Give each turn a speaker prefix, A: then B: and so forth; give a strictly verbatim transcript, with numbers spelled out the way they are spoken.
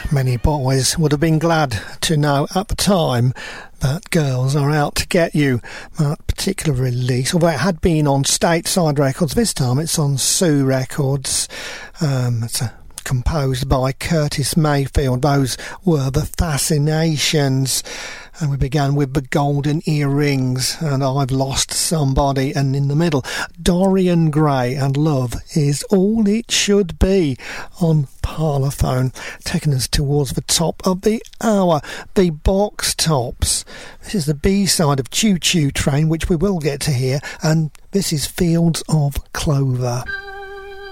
A: Many boys would have been glad to know at the time that Girls Are Out to Get You. That particular release, although it had been on Stateside Records, this time it's on Sue Records. Um, it's a composed by Curtis Mayfield. Those were the Fascinations. And we began with The Golden Earrings and I've Lost Somebody, and in the middle Dorian Gray and Love Is All It Should Be on Parlophone, taking us towards the top of the hour. The Box Tops. This is the B-side of Choo Choo Train, which we will get to hear, and this is Fields of Clover.